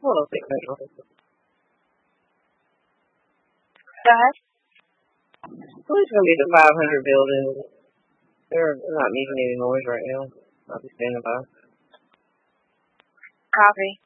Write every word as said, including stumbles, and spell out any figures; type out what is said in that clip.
Hold on a second. Go ahead. Who's gonna be the five hundred building? They're not making any noise right now. I'll be standing by. Copy.